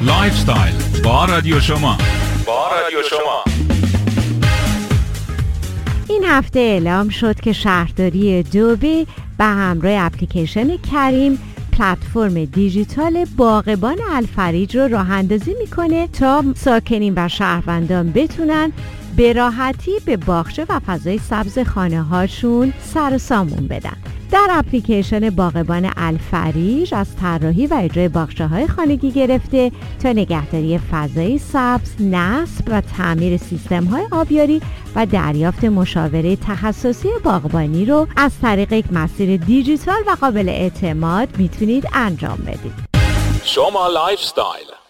لایف استایل با رادیو شما. این هفته اعلام شد که شهرداری دبی به همراه اپلیکیشن کریم پلتفرم دیجیتال باغبان الفریج رو راه اندازی میکنه تا ساکنین و شهروندان بتونن به راحتی به باغچه و فضای سبز خانه هاشون سر و سامون بدن. در اپلیکیشن باغبان الفریج از طراحی و اجرای باغچه‌های خانگی گرفته تا نگهداری فضای سبز، نصب و تعمیر سیستم‌های آبیاری و دریافت مشاوره تخصصی باغبانی رو از طریق یک مسیر دیجیتال و قابل اعتماد میتونید انجام بدید. شما لایف استایل.